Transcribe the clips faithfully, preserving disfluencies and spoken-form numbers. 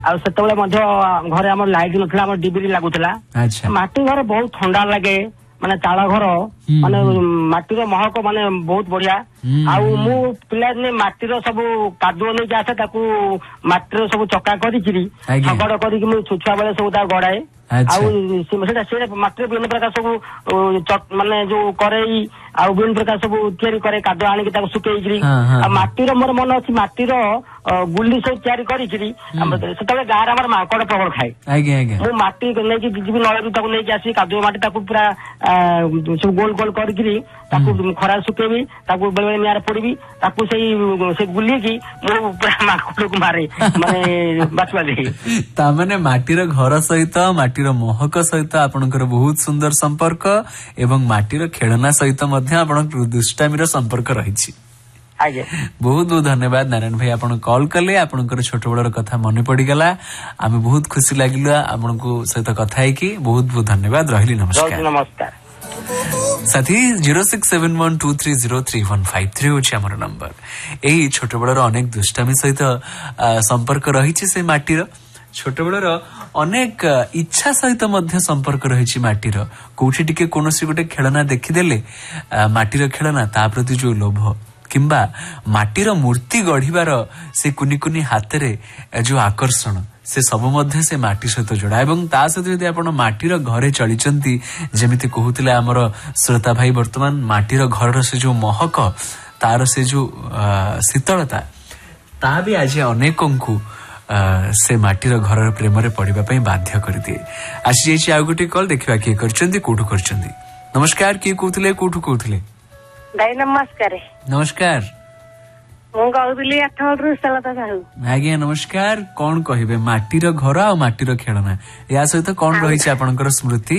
ଆଉ ସେତେବେଳେ ମଧ୍ୟ ଘରେ ଆମର ଲାଇଟ୍ ନଥିଲା, ଆମର ଡିବିରି ଲାଗୁଥିଲା। ମାଟି ଘର ବହୁତ ଥଣ୍ଡା ଲାଗେ, ମାନେ ଚାଳ ଘର, ମାନେ ମାଟିର ମହକ ମାନେ ବହୁତ ବଢିଆ। ଆଉ ମୁଁ ପିଲାଦିନେ ମାଟିର ସବୁ କାଦୁଅ ନେଇକି ଆସେ, ତାକୁ ମାଟିର ସବୁ ଚକା କରିକିରି ଶଗଡ଼ କରିକି ମୁଁ ଛୁଆ ବେଳେ ସବୁ ତାକୁ ଗଡାଏ। ଆଉ ସେଟା ସେ ମାଟିର ବିଭିନ୍ନ ପ୍ରକାର ସବୁ ମାନେ ଯୋଉ କରେଇ ଆଉ ବିଭିନ୍ନ ପ୍ରକାର ସବୁ ତିଆରି କରେ, କାଦୁଅ ଆଣିକି ତାକୁ ଶୁଖେଇକିରି। ଆଉ ମାଟିର ମୋର ମନେ ଅଛି, ମାଟିର ଗୁଲି ସବୁ ତିଆରି କରିକିରି ସେତେବେଳେ ଗାଁରେ ଆମର ମାଙ୍କଡ ପ୍ରବଳ ଖାଏ। ମୁଁ ମାଟି ନେଇକି ଯିବି ନଳରୁ ତାକୁ ନେଇକି ଆସିବି, କାଦୁଅ ମାଟି ତାକୁ ପୁରା ସବୁ ଗୋଲ ଗୋଲ କରିକିରି ତାକୁ ଖରାରେ ଶୁଖେଇବି, ତାକୁ ବେଳେ ବେଳେ ନିଆଁରେ ପୋଡିବି, ତାକୁ ସେଇ ସେ ଗୁଲିକି ମୁଁ ପୁରା ମାଙ୍କଡକୁ ମାରେ, ମାନେ ବାଛୁଆ ଦେଇ। ତାମାନେ ମାଟିର ଘର ସହିତ, ମାଟିର ମହକ ସହିତ ଆପଣଙ୍କର ବହୁତ ସୁନ୍ଦର ସମ୍ପର୍କ ଏବଂ ମାଟିର ଖେଳନା ସହିତ ମଧ୍ୟ ଆପଣଙ୍କର ଦୁଷ୍ଟାମୀର ସମ୍ପର୍କ ରହିଛି। ବହୁତ ବହୁତ ଧନ୍ୟବାଦ ନାରାୟଣ ଭାଇ, ଆପଣ କଲ୍ କଲେ, ଆପଣଙ୍କର ଛୋଟ ବେଳର କଥା ମନେ ପଡିଗଲା, ଆମେ ବହୁତ ଖୁସି ଲାଗିଲା ଆପଣଙ୍କ ସହିତ କଥା ହେଇକି। ବହୁତ ବହୁତ ଧନ୍ୟବାଦ, ରହିଲି, ନମସ୍କାର। ନମସ୍କାର ସାଥୀ। Zero six seven one two three zero three one five three ହଉଛି ଆମର ନମ୍ବର। ଏଇ ଛୋଟ ବେଳର ଅନେକ ଦୁଷ୍ଟାମୀ ସହିତ ସମ୍ପର୍କ ରହିଛି ସେ ମାଟିର, ଛୋଟ ବେଳର ଅନେକ ଇଚ୍ଛା ସହିତ ମଧ୍ୟ ସମ୍ପର୍କ ରହିଛି ମାଟିର। କୋଉଠି ଟିକେ କୌଣସି ଗୋଟେ ଖେଳନା ଦେଖିଦେଲେ, ମାଟିର ଖେଳନା, ତା ପ୍ରତି ଯୋଉ ଲୋଭ, କିମ୍ବା ମାଟିର ମୂର୍ତ୍ତି ଗଢିବାର ସେ କୁନି କୁନି ହାତରେ ଯୋଉ ଆକର୍ଷଣ, ସେ ସବୁ ମଧ୍ୟ ସେ ମାଟି ସହିତ ଯୋଡା। ଏବଂ ତା ସହିତ ଯଦି ଆପଣ ମାଟିର ଘରେ ଚଳିଛନ୍ତି, ଯେମିତି କହୁଥିଲେ ଆମର ଶ୍ରୋତା ଭାଇ, ବର୍ତ୍ତମାନ ମାଟିର ଘରର ସେ ଯୋଉ ମହକ, ତାର ସେ ଯୋଉ ଶୀତଳତା, ତାହା ବି ଆଜି ଅନେକଙ୍କୁ ସେ ମାଟିର ଘରର ପ୍ରେମରେ ପଡିବା ପାଇଁ ବାଧ୍ୟ କରିଦିଏ। ଆସିଯାଇଛି ଆଉ ଗୋଟେ କଲ୍, ଦେଖିବା କିଏ କରିଛନ୍ତି, କୋଉଠୁ କରିଛନ୍ତି। ନମସ୍କାର, କିଏ କହୁଥିଲେ, କୋଉଠୁ କହୁଥିଲେ? ଭାଇ ନମସ୍କାର। ନମସ୍କାର, ମୁଁ କହୁଥିଲି ଆଠଗଡ଼ରୁ ସୁଲତା ସାହୁ। ଆଜ୍ଞା ନମସ୍କାର। କଣ କହିବେ, ମାଟିର ଘର ଆଉ ମାଟିର ଖେଳନା, ୟା ସହିତ କଣ ରହିଛି ଆପଣଙ୍କର ସ୍ମୃତି?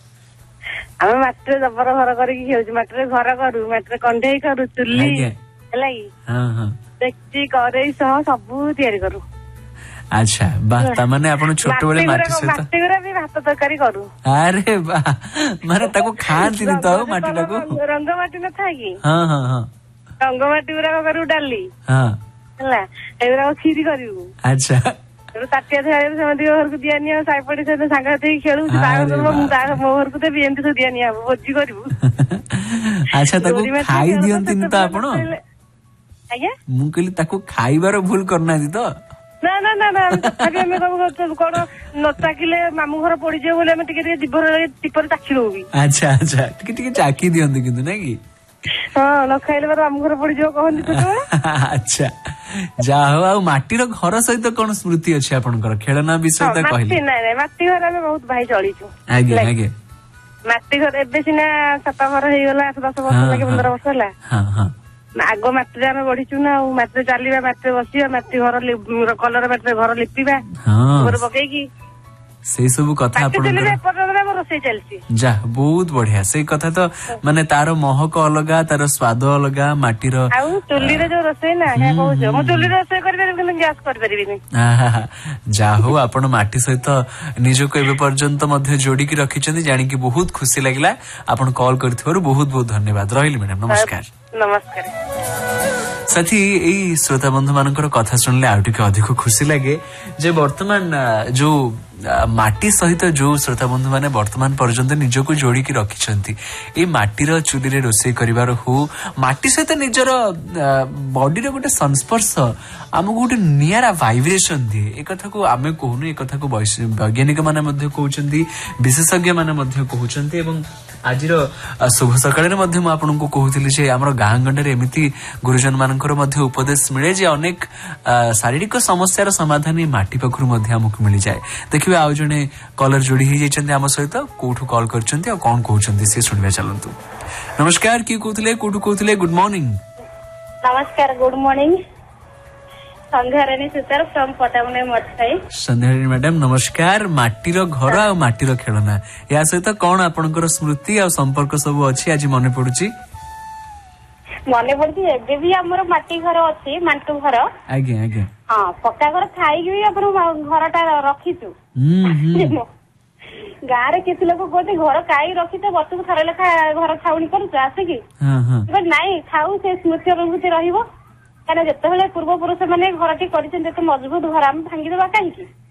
ଆମେ ମାଟିରେ ଜବର ଘର କରିକି ଖେଳୁଛୁ, ମାଟିରେ ଘର କରୁ, ମାଟିରେ କଣ୍ଢେଇ କରୁ, ଚୁଲି ହେଲା କି, ଡେକ୍ଚି କରେଇ ସହ ସବୁ ତିଆରି କରୁ। ଆଚ୍ଛା, ବାହ, ତାମାନେ ଆପଣ ଛୋଟବେଳେ ମାଟି ସହିତ ମାଟି ଗୁରା ବି ଭାତ ତରକାରୀ କରୁ। ଆରେ ବାହ, ମାନେ ତାକୁ ଖାଆନ୍ତିନି ତ ମାଟିଟାକୁ? ରଙ୍ଗ ମାଟି ନଥାଏ କି? ହଁ ହଁ ହଁ, ରଙ୍ଗ ମାଟି ଗୁରାକ କରିବୁ ଡାଲି ହେଲା, ଏଗୁରାକ କ୍ଷୀରି କରିବୁ। ଆଚ୍ଛା, ତାଟିଆ ଥିବାରୁ ସେମିତି ଘରକୁ ଦିଆ ନିଆ, ସାଇ ପଡିଶା ସାଙ୍ଗସାଥି ଖେଳୁ, ବାହାଘର ମୁଁ ମୋ ଘରକୁ ଦେବି, ଏମିତି ସବୁ ଦିଆ ନିଆ ହବ, ଭୋଜି କରିବୁ। ଆଚ୍ଛା, ତାକୁ ଖାଇ ଦିଅନ୍ତିନି ତ ଆପଣ? ଆଜ୍ଞା, ମୁଁ କହିଲି ତାକୁ ଖାଇବାର ଭୁଲ କରିନାହାନ୍ତି ତ? ନା ନା ନା ନା, ତଥାପି ଆମେ କଣ ନ ଚାକିଲେ ମାମୁଁ ଘର ପଡିଯିବ ବୋଲି ଆମେ ଟିକେ ଟିକେ ଜିଭର ଟିପରେ ଚାଖି ଦଉ ବି। ଆଚ୍ଛା ଆଚ୍ଛା, ଟିକେ ଟିକେ ଚାଖି ଦିଅନ୍ତି କିନ୍ତୁ, ନାଇଁ କି? ହଁ, ନ ଖାଇଲେ ମୋର ମାମୁଁ ଘର ପଡିଯିବ କହନ୍ତି ଛୋଟବେଳେ। ଆଚ୍ଛା, ଯାହା ହଉ। ଆଉ ମାଟିର ଘର ସହିତ କଣ ସ୍ମୃତି ଅଛି ଆପଣଙ୍କର? ଖେଳନା ବିଷୟ ତ କହିଲେ। ନାଇଁ ନାଇଁ, ମାଟି ଘର ଆମେ ବହୁତ ଭାଇ ଚଳିଛୁ। ଆଜ୍ଞା ଆଜ୍ଞା, ମାଟି ଘର ଏବେ ସିନା ଛାତ ଘର ହେଇଗଲା, ଆଠ ଦଶ ବର୍ଷ ଲାଗେ, ପନ୍ଦର ବର୍ଷ ହେଲା। ଆଗ ମାଟିରେ ଆମେ ବଢିଛୁ ନା, ଆଉ ମାଟିରେ ଚାଲିବା, ମାଟିରେ ବସିବା, ମାଟି ଘର କଲର ମାଟିରେ ଘର ଲିପିବା ଘର ପକେଇକି, ସେଇ ସବୁ କଥା ଆପଣଙ୍କର ରୋଷେଇ ଚାଲିଛି। ଯା, ବହୁତ ବଢିଆ। ସେଇ କଥା ତ, ମାନେ ତାର ମହକ ଅଲଗା, ତାର ସ୍ୱାଦ ଅଲଗା, ମାଟିର। ଆଉ ଚୁଲିରେ ଯୋଉ ରୋଷେଇ ନା, କହୁଛ ମୁଁ ଚୁଲିରେ ରୋଷେଇ କରିପାରିବି କିନ୍ତୁ ଗ୍ୟାସ୍ କରିପାରିବିନି। ଯାହା ହଉ, ଆପଣ ମାଟି ସହିତ ନିଜକୁ ଏବେ ପର୍ଯ୍ୟନ୍ତ ମଧ୍ୟ ଯୋଡିକି ରଖିଛନ୍ତି, ଜାଣିକି ବହୁତ ଖୁସି ଲାଗିଲା। ଆପଣ କଲ୍ କରିଥିବାରୁ ବହୁତ ବହୁତ ଧନ୍ୟବାଦ, ରହିଲି ମ୍ୟାଡାମ, ନମସ୍କାର। ନମସ୍କାର ସାଥୀ। ଏଇ ଶ୍ରୋତା ବନ୍ଧୁ ମାନଙ୍କର କଥା ଶୁଣିଲେ ଆଉ ଟିକେ ଅଧିକ ଖୁସି ଲାଗେ ଯେ ବର୍ତ୍ତମାନ ଯୋଉ ମାଟି ସହିତ ଯୋଉ ଶ୍ରୋତା ବନ୍ଧୁ ମାନେ ବର୍ତ୍ତମାନ ପର୍ଯ୍ୟନ୍ତ ନିଜକୁ ଯୋଡିକି ରଖିଛନ୍ତି, ଏଇ ମାଟିର ଚୁଲିରେ ରୋଷେଇ କରିବାର ହଉ, ମାଟି ସହିତ ନିଜର ବଡିର ଗୋଟେ ସଂସ୍ପର୍ଶ ଆମକୁ ଗୋଟେ ନିଆରା ଭାଇବ୍ରେସନ ଦିଏ। ଏ କଥାକୁ ଆମେ କହୁନୁ, ଏ କଥାକୁ ବୈଜ୍ଞାନିକ ମାନେ ମଧ୍ୟ କହୁଛନ୍ତି, ବିଶେଷଜ୍ଞ ମାନେ ମଧ୍ୟ କହୁଛନ୍ତି। ଏବଂ ଆଜିର ଶୁଭ ସକାଳରେ ମଧ୍ୟ ମୁଁ ଆପଣଙ୍କୁ କହୁଥିଲି ଯେ ଆମର ଗାଁ ଗଣ୍ଡାରେ ଏମିତି ଗୁରୁଜନ ମାନଙ୍କର ମଧ୍ୟ ଉପଦେଶ ମିଳେ ଯେ ଅନେକ ଶାରୀରିକ ସମସ୍ୟାର ସମାଧାନ ଏ ମାଟି ପାଖରୁ ମଧ୍ୟ ଆମକୁ ମିଳିଯାଏ। ଦେଖିବେ ଆଉ ଜଣେ କଲର ଯୋଡି ହେଇଯାଇଛନ୍ତି ଆମ ସହିତ, କୋଉଠୁ କଲ୍ କରିଛନ୍ତି ଆଉ କଣ କହୁଛନ୍ତି ସେ ଶୁଣିବା ଚାଲନ୍ତୁ। ନମସ୍କାର, କିଏ କହୁଥିଲେ, କୋଉଠୁ କହୁଥିଲେ? Good morning. ନମସ୍କାର, good morning. Sandhyarani Sutar from Pattamundai ମଠସାଇ। Sandhyarani madam ନମସ୍କାର। ମାଟିର ଘର ଆଉ ମାଟିର ଖେଳନା, ଏହା ସହିତ କଣ ଆପଣଙ୍କର ସ୍ମୃତି ଆଉ ସମ୍ପର୍କ ସବୁ ଅଛି ଆଜି ମନେ ପଡୁଛି? ମନେ ପଡୁଛି, ଏବେ ବି ଆମର ମାଟି ଘର ଅଛି, ମାଣ୍ଟୁ ଘର। ଆଜ୍ଞା ଆଜ୍ଞା, ହଁ, ପକ୍କା ଘର ଥାଇକି ବି ଆମର ଘରଟା ରଖିଛୁ। ଗାଁରେ କିଛି ଲୋକ କୁହନ୍ତି ଘର କାହିଁ ରଖିଛ, ବର୍ଷକୁ ଥରେ ଲେଖା ଘର ଛାଉଣି କରୁଛ ଆସିକି। ନାଇଁ, ଥାଉ, ସେ ସ୍ମୃତି ଅନୁଭୂତି ରହିବ। କାରଣ ଯେତେବେଳେ ପୂର୍ବ ପୁରୁଷ ମାନେ ଘରଟି କରିଛନ୍ତି, ଏତେ ମଜବୁତ ଘର ଆମେ ଭାଙ୍ଗିଦବା କାହିଁକି?